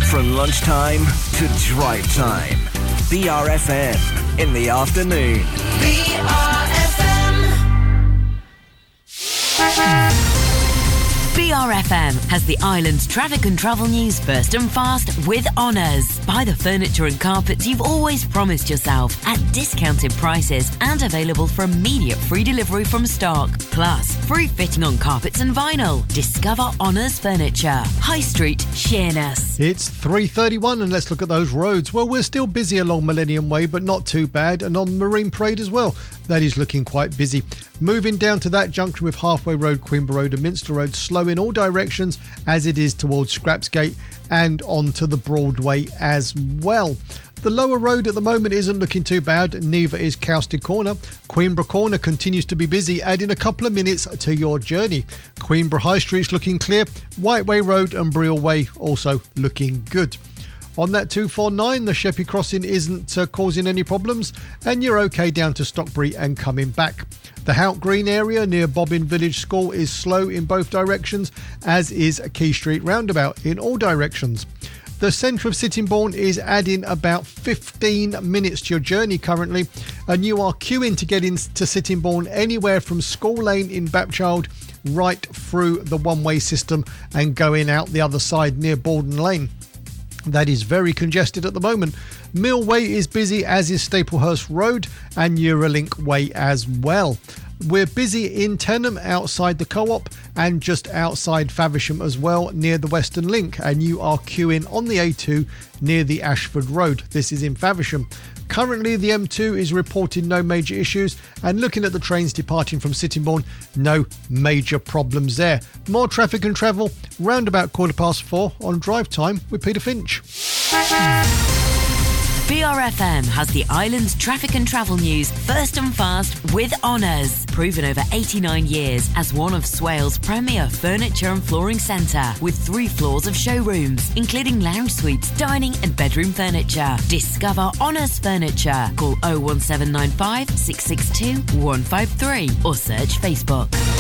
From lunchtime to drive time. BRFM in the afternoon. BRFM has the island's traffic and travel news first and fast with Honours. Buy the furniture and carpets you've always promised yourself at discounted prices and available for immediate free delivery from stock. Plus, free fitting on carpets and vinyl. Discover Honours Furniture. High Street, Sheerness. It's 3:31 and let's look at those roads. Well, we're still busy along Millennium Way, but not too bad. And on Marine Parade as well. That is looking quite busy. Moving down to that junction with Halfway Road, Queenborough Road and Minster Road, slow in all directions as it is towards Scrapsgate and onto the Broadway as well. The lower road at the moment isn't looking too bad, neither is Cowsted Corner. Queenborough Corner continues to be busy, adding a couple of minutes to your journey. Queenborough High Street's looking clear, Whiteway Road and Brill Way also looking good. On that 249, the Sheppey Crossing isn't causing any problems and you're okay down to Stockbury and coming back. The Hout Green area near Bobbin Village School is slow in both directions, as is Key Street Roundabout in all directions. The centre of Sittingbourne is adding about 15 minutes to your journey currently, and you are queuing to get into Sittingbourne anywhere from School Lane in Bapchild right through the one-way system and going out the other side near Borden Lane. That is very congested at the moment. Mill Way is busy, as is Staplehurst Road and Eurolink Way as well. We're busy in Tenham outside the Co-op and just outside Faversham as well near the Western Link, and you are queuing on the A2 near the Ashford Road. This is in Faversham. Currently the M2 is reporting no major issues, and looking at the trains departing from Sittingbourne, no major problems there. More traffic and travel round about 4:15 on Drive Time with Peter Finch. BRFM has the island's traffic and travel news first and fast with Honours. Proven over 89 years as one of Swales' premier furniture and flooring centre, with 3 floors of showrooms, including lounge suites, dining and bedroom furniture. Discover Honours Furniture. Call 01795 662 153 or search Facebook.